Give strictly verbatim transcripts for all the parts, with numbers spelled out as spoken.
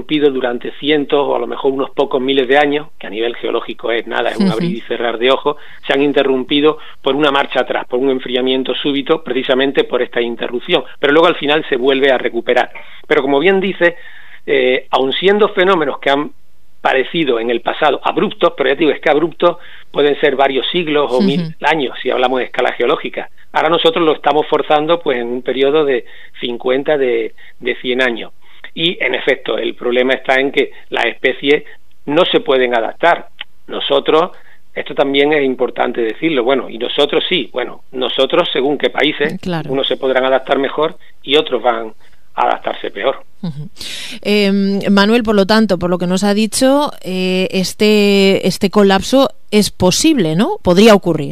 interrumpido durante cientos o a lo mejor unos pocos miles de años, que a nivel geológico es nada, es un abrir y cerrar de ojos, se han interrumpido por una marcha atrás, por un enfriamiento súbito, precisamente por esta interrupción, pero luego al final se vuelve a recuperar. Pero como bien dice, eh, aun siendo fenómenos que han parecido en el pasado abruptos, pero ya digo, es que abruptos pueden ser varios siglos o uh-huh. mil años, si hablamos de escala geológica. Ahora nosotros lo estamos forzando pues en un periodo de cincuenta, de, de cien años. Y en efecto, el problema está en que las especies no se pueden adaptar. Nosotros, esto también es importante decirlo, bueno, y nosotros sí, bueno, nosotros según qué países, claro. unos se podrán adaptar mejor y otros van a adaptarse peor. Uh-huh. Eh, Manuel, por lo tanto, por lo que nos ha dicho, eh, este, este colapso es posible, ¿no? Podría ocurrir.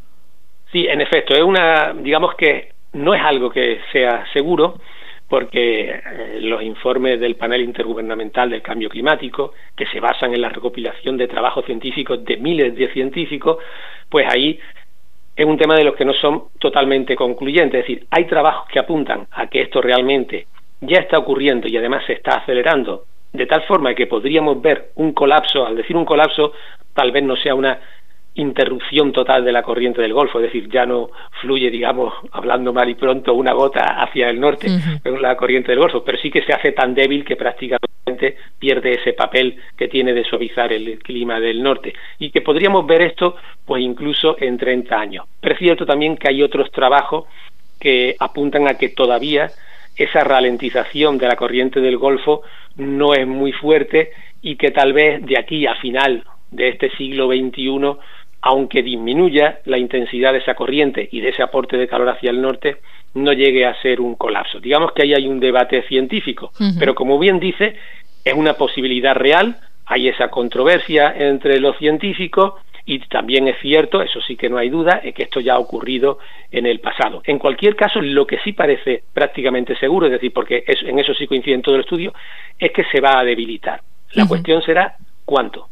Sí, en efecto, es una, digamos que no es algo que sea seguro, porque eh, los informes del panel intergubernamental del cambio climático, que se basan en la recopilación de trabajos científicos de miles de científicos, pues ahí es un tema de los que no son totalmente concluyentes. Es decir, hay trabajos que apuntan a que esto realmente ya está ocurriendo y además se está acelerando, de tal forma que podríamos ver un colapso. Al decir un colapso, tal vez no sea una interrupción total de la corriente del Golfo, es decir, ya no fluye, digamos, hablando mal y pronto, una gota hacia el norte uh-huh. en la corriente del Golfo, pero sí que se hace tan débil que prácticamente pierde ese papel que tiene de suavizar el clima del norte, y que podríamos ver esto pues incluso en treinta años. Pero es cierto también que hay otros trabajos que apuntan a que todavía esa ralentización de la corriente del Golfo no es muy fuerte y que tal vez de aquí a final de este siglo veintiuno, aunque disminuya la intensidad de esa corriente y de ese aporte de calor hacia el norte, no llegue a ser un colapso. Digamos que ahí hay un debate científico, uh-huh. pero como bien dice, es una posibilidad real, hay esa controversia entre los científicos y también es cierto, eso sí que no hay duda, es que esto ya ha ocurrido en el pasado. En cualquier caso, lo que sí parece prácticamente seguro, es decir, porque es, en eso sí coincide en todo el estudio, es que se va a debilitar. La uh-huh. cuestión será ¿cuánto?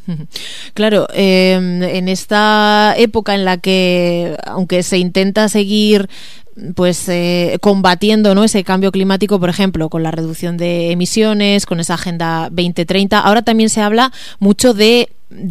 Claro, eh, en esta época en la que, aunque se intenta seguir pues eh, combatiendo, ¿no?, ese cambio climático, por ejemplo, con la reducción de emisiones, con esa Agenda veinte treinta, ahora también se habla mucho de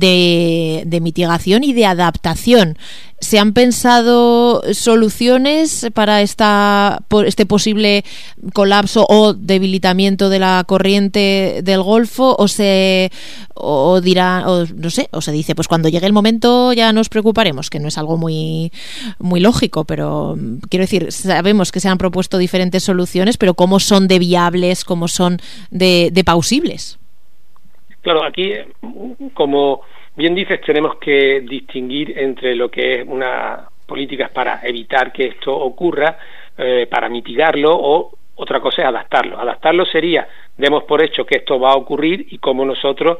de, de mitigación y de adaptación. ¿Se han pensado soluciones para esta por este posible colapso o debilitamiento de la corriente del Golfo, o se o dirá o no sé, o se dice pues cuando llegue el momento ya nos preocuparemos, que no es algo muy muy lógico, pero quiero decir, sabemos que se han propuesto diferentes soluciones, pero cómo son de viables, cómo son de, de plausibles? Claro, aquí, como bien dices, tenemos que distinguir entre lo que es una políticas para evitar que esto ocurra, eh, para mitigarlo, o otra cosa es adaptarlo. Adaptarlo sería, demos por hecho que esto va a ocurrir y cómo nosotros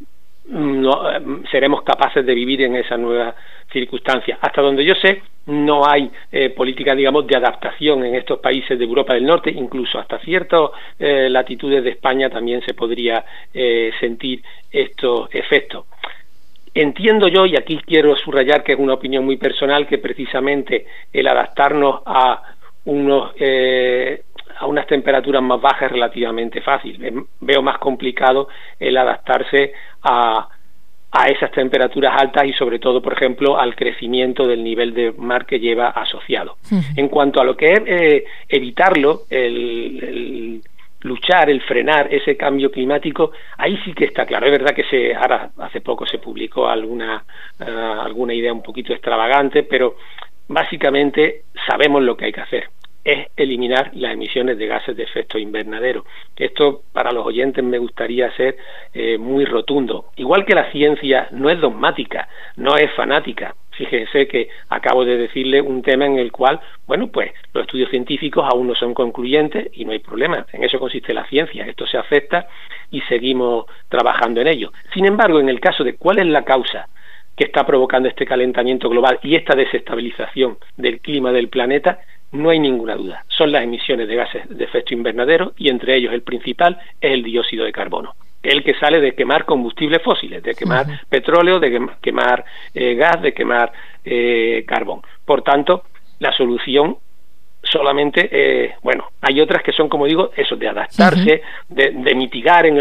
no, seremos capaces de vivir en esa nueva circunstancia. Hasta donde yo sé, no hay eh, política, digamos, de adaptación en estos países de Europa del Norte, incluso hasta ciertas eh, latitudes de España también se podría eh, sentir estos efectos. Entiendo yo, y aquí quiero subrayar que es una opinión muy personal, que precisamente el adaptarnos a unos eh, a unas temperaturas más bajas es relativamente fácil. Veo más complicado el adaptarse a a esas temperaturas altas y sobre todo, por ejemplo, al crecimiento del nivel de mar que lleva asociado. Uh-huh. En cuanto a lo que es eh, evitarlo, el, el luchar, el frenar ese cambio climático, ahí sí que está claro. Es verdad que se ahora hace poco se publicó alguna uh, alguna idea un poquito extravagante, pero básicamente sabemos lo que hay que hacer. Es eliminar las emisiones de gases de efecto invernadero. Esto para los oyentes me gustaría ser eh, muy rotundo. Igual que la ciencia no es dogmática, no es fanática. Fíjense que acabo de decirle un tema en el cual, bueno, pues los estudios científicos aún no son concluyentes y no hay problema. En eso consiste la ciencia. Esto se acepta y seguimos trabajando en ello. Sin embargo, en el caso de cuál es la causa que está provocando este calentamiento global y esta desestabilización del clima del planeta, no hay ninguna duda. Son las emisiones de gases de efecto invernadero y entre ellos el principal es el dióxido de carbono, el que sale de quemar combustibles fósiles, de quemar uh-huh. petróleo, de quemar eh, gas, de quemar eh, carbón. Por tanto, la solución solamente, eh, bueno, hay otras que son, como digo, eso, de adaptarse, uh-huh. de, de mitigar en el